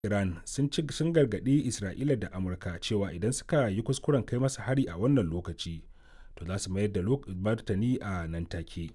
Iran sun gargaɗi Isra'ila da Amurka cewa idan suka yi kuskuren kai masa hari a wannan lokaci, to za su mayar da martani a nan take.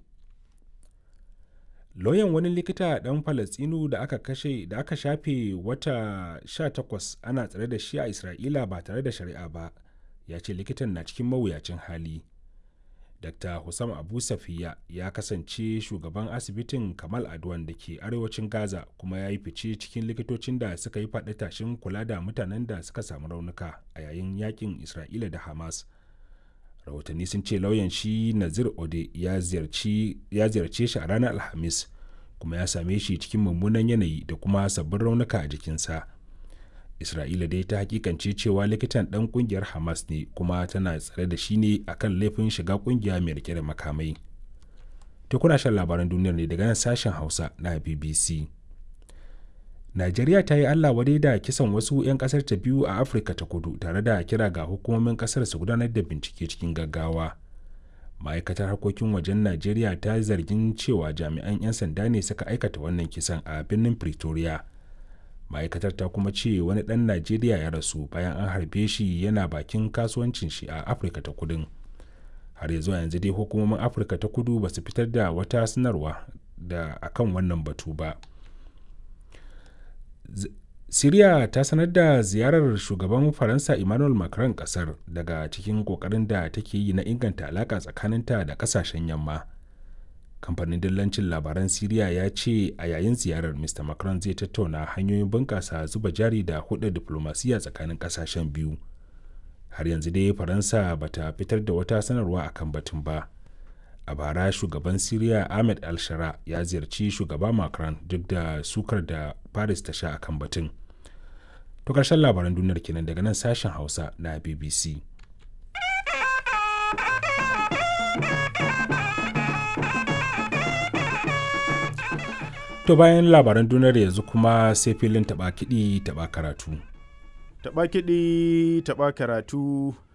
Lauyan wani likita ɗan Falasɗinu da aka shafe wata 18 ana tsare da shi a Isra'ila ba tare da shari'a ba, ya ce likitan na cikin mawuyacin hali. Dr. Hussam Abu Safiya ya kasance shugaban asibitin Kamal Adwan da ke arewacin Gaza kuma ya yi fice cikin likitocin da suka yi faɗi tashin kula da mutanen da suka samu raunuka a yayin yakin Isra'ila da Hamas. Rahotanni sun ce lauyan shi Nazir Ode ya ziyarce shi a ranar Alhamis kuma ya same shi cikin mummunan yanayi da kuma sabbin raunuka a jikinsa. Isra'ila dai ta hakikance cewa likitan ɗan ƙungiyar Hamas ne kuma tana tsare da shi ne akan laifin shiga ƙungiya mai rike da makamai. To kuna shan labaran duniyar ne daga nan sashen Hausa na BBC. Najeriya ta yi Allah wadai da kisan wasu 'yan ƙasar ta biyu a Afirka ta Kudu tare da kira ga hukumomin ƙasar su gudanar da bincike cikin gaggawa. Ma'aikatar harkokin wajen Najeriya ta zargin cewa jami'an 'yan sanda ne suka aikata wannan kisan a birnin Pretoria. Ma'aikatar ta kuma ce wani ɗan Najeriya ya rasu bayan an harbe shi yana bakin kasuwancin shi a Afirka ta Kudun. Har yanzu dai hukumomin Afirka ta Kudu ba su fitar da wata sanarwa da akan wannan batu ba. Siriya ta sanar da ziyarar shugaban Faransa Emmanuel Macron kasar daga cikin kokarin da take yi na inganta alaka tsakaninta da kasashen yamma. Kamfanin dillancin labaran Siriya ya ce a yayin ziyarar Mr. Macron zai tattauna hanyoyin bunƙasa zuba jari da hulɗar diflomasiyya tsakanin ƙasashen biyu. Har yanzu dai Faransa ba ta fitar da wata sanarwa a kan batun ba. A bara shugaban Siriya Ahmed al-Shara ya ziyarci shugaba Macron duk da sukar da Paris ta sha a kan batun. To ƙarshen labaran duniyar kenan daga nan sashen Hausa na BBC. To bayan labaran duniyar yanzu kuma sai filin taɓa kiɗi taɓa karatu. Taɓa kiɗi taɓa karatu.